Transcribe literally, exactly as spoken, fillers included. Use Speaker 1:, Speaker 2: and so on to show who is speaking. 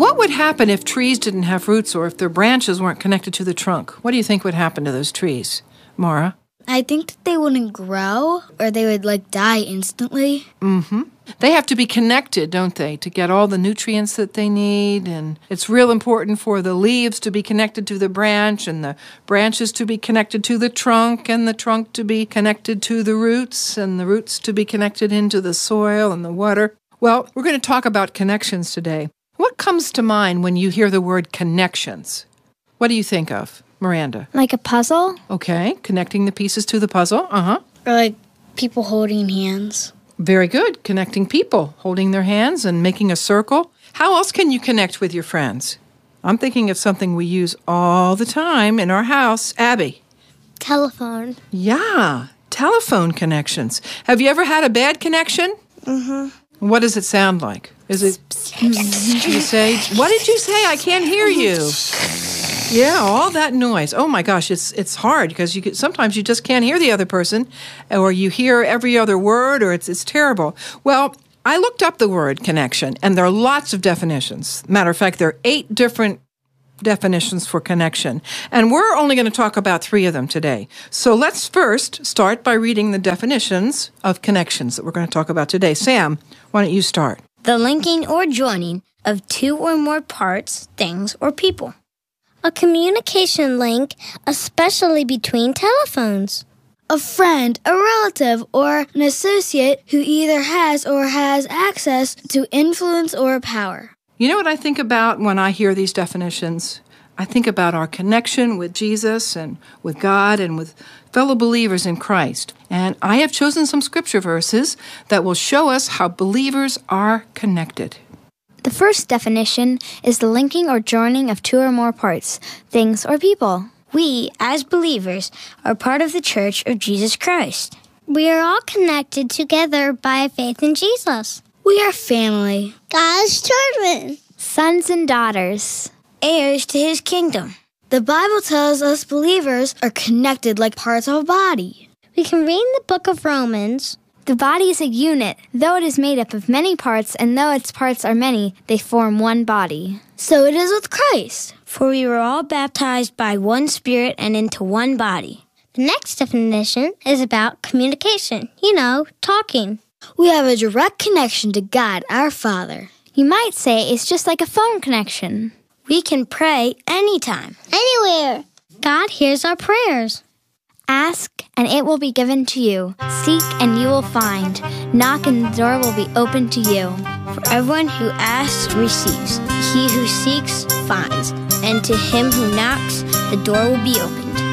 Speaker 1: What would happen if trees didn't have roots or if their branches weren't connected to the trunk? What do you think would happen to those trees, Mara?
Speaker 2: I think that they wouldn't grow or they would, like, die instantly.
Speaker 1: Mm-hmm. They have to be connected, don't they, to get all the nutrients that they need. And it's real important for the leaves to be connected to the branch and the branches to be connected to the trunk and the trunk to be connected to the roots and the roots to be connected into the soil and the water. Well, we're going to talk about connections today. What comes to mind when you hear the word connections? What do you think of, Miranda?
Speaker 2: Like a puzzle?
Speaker 1: Okay, connecting the pieces to the puzzle. Uh-huh.
Speaker 2: Or like people holding hands.
Speaker 1: Very good. Connecting people, holding their hands and making a circle. How else can you connect with your friends? I'm thinking of something we use all the time in our house. Abby?
Speaker 2: Telephone.
Speaker 1: Yeah, telephone connections. Have you ever had a bad connection?
Speaker 2: Mm-hmm.
Speaker 1: What does it sound like? Is it, you say, what did you say? I can't hear you. Yeah, all that noise. Oh my gosh, it's it's hard because you could, sometimes you just can't hear the other person, or you hear every other word, or it's it's terrible. Well, I looked up the word connection, and there are lots of definitions. Matter of fact, there are eight different definitions for connection, and we're only going to talk about three of them today. So let's first start by reading the definitions of connections that we're going to talk about today. Sam, why don't you start?
Speaker 3: The linking or joining of two or more parts, things, or people. A communication link, especially between telephones.
Speaker 2: A friend, a relative, or an associate who either has or has access to influence or power.
Speaker 1: You know what I think about when I hear these definitions? I think about our connection with Jesus and with God and with fellow believers in Christ. And I have chosen some scripture verses that will show us how believers are connected.
Speaker 4: The first definition is the linking or joining of two or more parts, things, or people.
Speaker 3: We, as believers, are part of the Church of Jesus Christ.
Speaker 5: We are all connected together by faith in Jesus.
Speaker 2: We are family.
Speaker 5: God's children.
Speaker 4: Sons and daughters.
Speaker 3: Heirs to his kingdom.
Speaker 2: The Bible tells us believers are connected like parts of a body.
Speaker 5: We can read in the book of Romans.
Speaker 4: The body is a unit. Though it is made up of many parts, and though its parts are many, they form one body.
Speaker 2: So it is with Christ.
Speaker 3: For we were all baptized by one Spirit and into one body.
Speaker 5: The next definition is about communication. You know, talking.
Speaker 2: We have a direct connection to God, our Father.
Speaker 4: You might say it's just like a phone connection.
Speaker 3: We can pray anytime.
Speaker 5: Anywhere. God hears our prayers.
Speaker 4: Ask, and it will be given to you. Seek, and you will find. Knock, and the door will be opened to you.
Speaker 3: For everyone who asks receives. He who seeks finds. And to him who knocks, the door will be opened.